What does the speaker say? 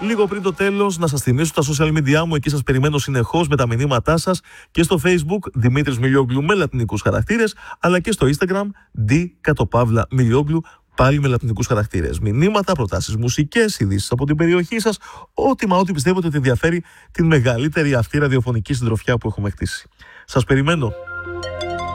Λίγο πριν το τέλος, να σας θυμίσω τα social media μου, εκεί σας περιμένω συνεχώς με τα μηνύματά σας και στο Facebook Δημήτρης Μιλιόγλου με λατινικούς χαρακτήρες, αλλά και στο Instagram D_Μιλιόγλου πάλι με λατινικούς χαρακτήρες. Μηνύματα, προτάσεις, μουσικές, ειδήσεις από την περιοχή σας, ό,τι πιστεύετε ότι ενδιαφέρει την μεγαλύτερη αυτή ραδιοφωνική συντροφιά που έχουμε χτίσει. Σας περιμένω.